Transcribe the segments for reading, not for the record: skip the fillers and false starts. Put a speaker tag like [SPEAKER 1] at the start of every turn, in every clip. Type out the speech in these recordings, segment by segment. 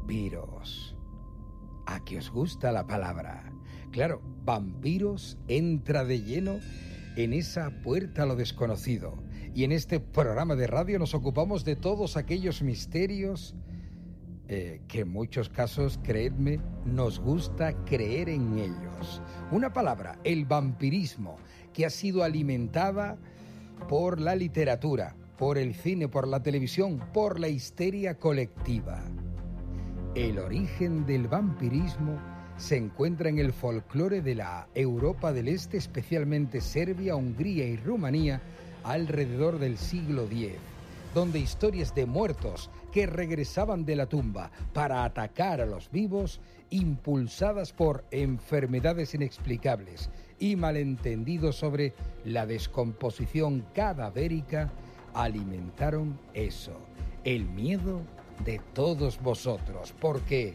[SPEAKER 1] Vampiros. ¿A qué os gusta la palabra? Claro, vampiros entra de lleno en esa puerta a lo desconocido. Y en este programa de radio nos ocupamos de todos aquellos misterios que en muchos casos, creedme, nos gusta creer en ellos. Una palabra, el vampirismo, que ha sido alimentada por la literatura, por el cine, por la televisión, por la histeria colectiva. El origen del vampirismo se encuentra en el folclore de la Europa del Este, especialmente Serbia, Hungría y Rumanía, alrededor del siglo X, donde historias de muertos que regresaban de la tumba para atacar a los vivos, impulsadas por enfermedades inexplicables y malentendidos sobre la descomposición cadavérica, alimentaron eso, el miedo de todos vosotros, porque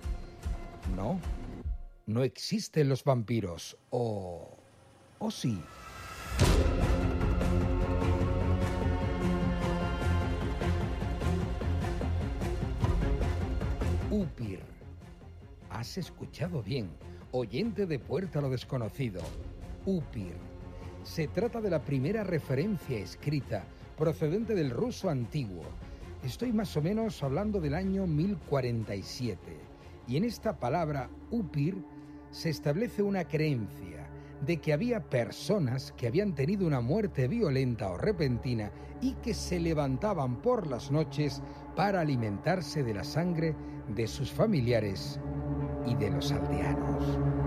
[SPEAKER 1] no existen los vampiros, o sí. Upir. Has escuchado bien, oyente de Puerta a lo Desconocido. Upir. Se trata de la primera referencia escrita procedente del ruso antiguo. Estoy más o menos hablando del año 1047. Y en esta palabra, upir, se establece una creencia de que había personas que habían tenido una muerte violenta o repentina y que se levantaban por las noches para alimentarse de la sangre de sus familiares y de los aldeanos.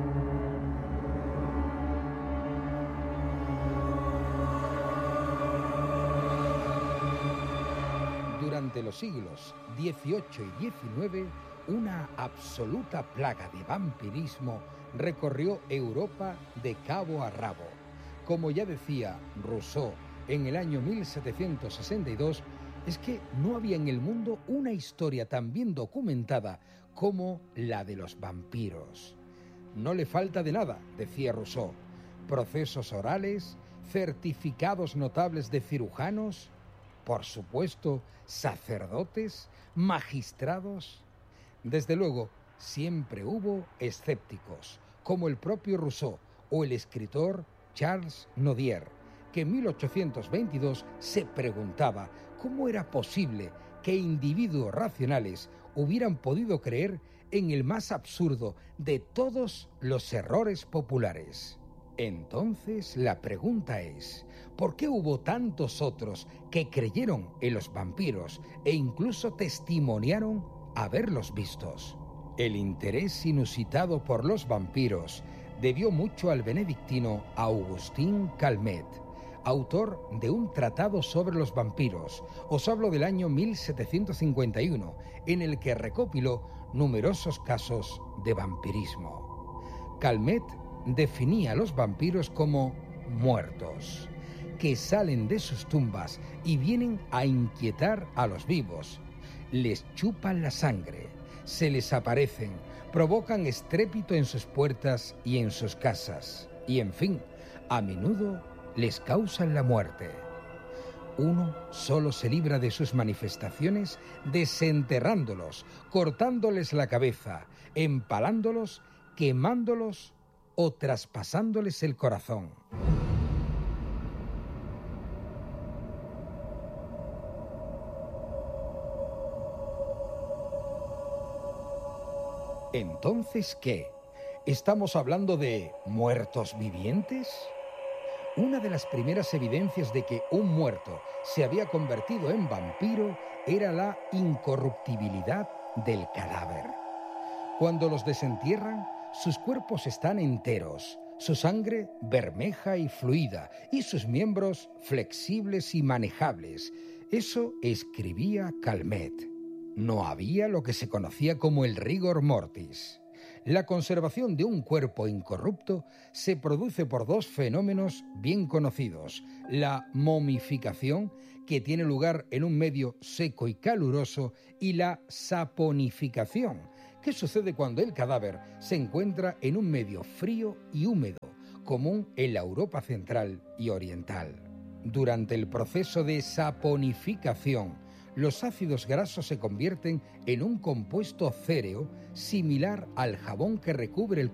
[SPEAKER 1] Durante los siglos XVIII y XIX, una absoluta plaga de vampirismo recorrió Europa de cabo a rabo. Como ya decía Rousseau en el año 1762, es que no había en el mundo una historia tan bien documentada como la de los vampiros. No le falta de nada, decía Rousseau, procesos orales, certificados notables de cirujanos, por supuesto, sacerdotes, magistrados. Desde luego, siempre hubo escépticos, como el propio Rousseau o el escritor Charles Nodier, que en 1822 se preguntaba cómo era posible que individuos racionales hubieran podido creer en el más absurdo de todos los errores populares. Entonces la pregunta es, ¿por qué hubo tantos otros que creyeron en los vampiros e incluso testimoniaron haberlos vistos? El interés inusitado por los vampiros debió mucho al benedictino Agustín Calmet, autor de un tratado sobre los vampiros. Os hablo del año 1751, en el que recopiló numerosos casos de vampirismo. Calmet definía a los vampiros como muertos, que salen de sus tumbas y vienen a inquietar a los vivos. Les chupan la sangre, se les aparecen, provocan estrépito en sus puertas y en sus casas, y en fin, a menudo les causan la muerte. Uno solo se libra de sus manifestaciones desenterrándolos, cortándoles la cabeza, empalándolos, quemándolos o traspasándoles el corazón. ¿Entonces qué? ¿Estamos hablando de muertos vivientes? Una de las primeras evidencias de que un muerto se había convertido en vampiro era la incorruptibilidad del cadáver. Cuando los desentierran, sus cuerpos están enteros, su sangre bermeja y fluida, y sus miembros flexibles y manejables. Eso escribía Calmet. No había lo que se conocía como el rigor mortis. La conservación de un cuerpo incorrupto se produce por dos fenómenos bien conocidos: la momificación, que tiene lugar en un medio seco y caluroso, y la saponificación, que sucede cuando el cadáver se encuentra en un medio frío y húmedo, común en la Europa central y oriental. Durante el proceso de saponificación, los ácidos grasos se convierten en un compuesto céreo similar al jabón que recubre el